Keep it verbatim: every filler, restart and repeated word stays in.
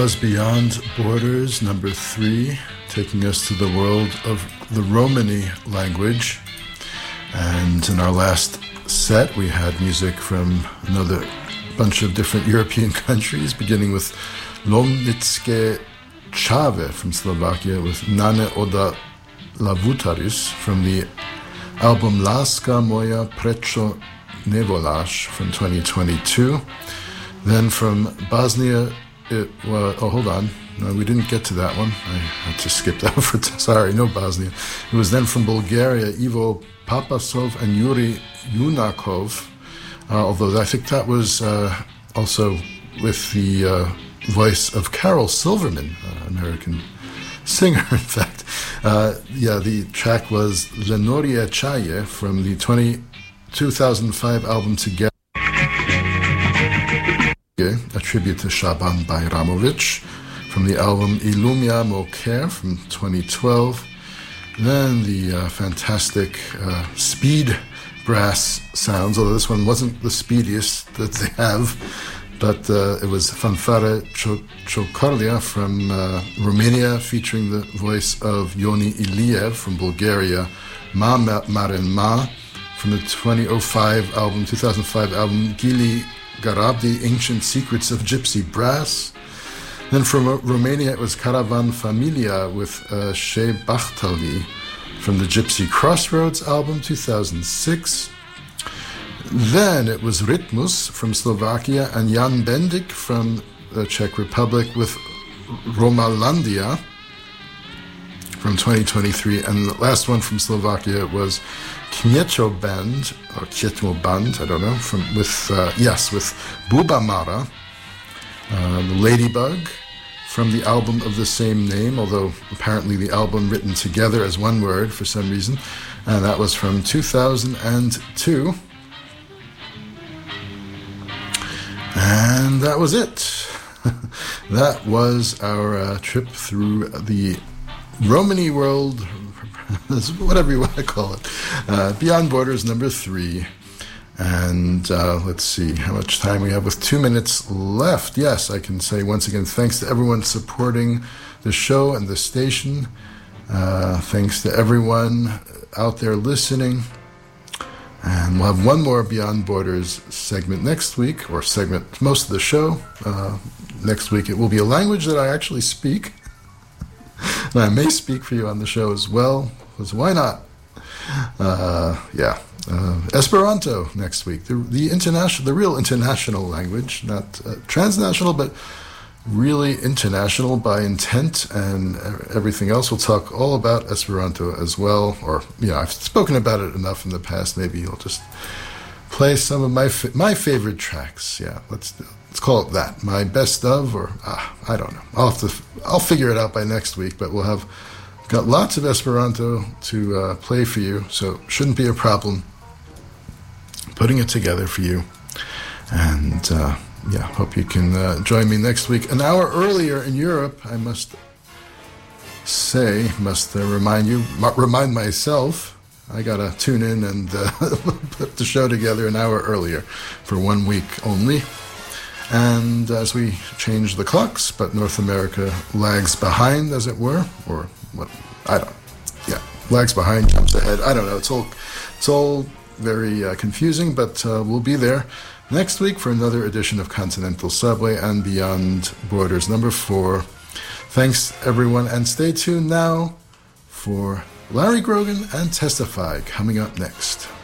was Beyond Borders, number three, taking us to the world of the Romani language. And in our last set, we had music from another bunch of different European countries, beginning with Lomnicke Chave from Slovakia, with Nane Oda Lavutaris from the album Láska moja prečo nevolaš from twenty twenty-two. Then from Bosnia, it was, oh, hold on. No, we didn't get to that one. I had to skip that for, t- sorry, no Bosnia. It was then from Bulgaria, Ivo Papasov and Yuri Yunakov, uh, although I think that was uh, also with the uh, voice of Carol Silverman, uh, American singer, in fact. Uh, yeah, the track was Lenoria Chaye from the twenty, two thousand five album Together, a tribute to Shaban Bayramovic, from the album Ilumia Moker from twenty twelve. Then the uh, fantastic uh, speed brass sounds, although this one wasn't the speediest that they have, but uh, it was Fanfare Chocorlia from uh, Romania, featuring the voice of Yoni Iliev from Bulgaria, Ma Maren Ma from the twenty oh five album, two thousand five album Gili Garabdi, Ancient Secrets of Gypsy Brass. Then from Romania, it was Caravan Familia with uh, Shea Bachtali from the Gypsy Crossroads album, two thousand six. Then it was Rytmus from Slovakia and Jan Bendik from the Czech Republic with Romalandia from twenty twenty-three. And the last one from Slovakia was Knieto Band, or Knieto Band, I don't know, from with, uh, yes, with Buba Mara, uh, the Ladybug, from the album of the same name, although apparently the album written together as one word for some reason, and that was from two thousand two. And that was it. That was our uh, trip through the Romani world, whatever you want to call it. Uh, Beyond Borders number three. And uh, let's see how much time we have with two minutes left. Yes, I can say once again, thanks to everyone supporting the show and the station. Uh, thanks to everyone out there listening. And we'll have one more Beyond Borders segment next week, or segment most of the show. Uh, next week it will be a language that I actually speak. And I may speak for you on the show as well, because why not? Uh, yeah. Uh, Esperanto next week, the, the international, the real international language, not uh, transnational, but really international by intent and everything else. We'll talk all about Esperanto as well, or you know, I've spoken about it enough in the past. Maybe I'll just play some of my fa- my favorite tracks. Yeah, let's let's call it that. My best of, or ah, I don't know. I'll have to I'll figure it out by next week. But we'll have got lots of Esperanto to uh, play for you, so shouldn't be a problem putting it together for you. And uh, yeah, hope you can uh, join me next week. An hour earlier in Europe, I must say, must uh, remind you, m- remind myself, I got to tune in and uh, put the show together an hour earlier for one week only. And as we change the clocks, but North America lags behind, as it were, or what, I don't, yeah, lags behind, jumps ahead. I don't know. It's all, it's all very uh, confusing, but uh, we'll be there next week for another edition of Continental Subway and Beyond Borders number four. Thanks, everyone, and stay tuned now for Larry Grogan and Testify coming up next.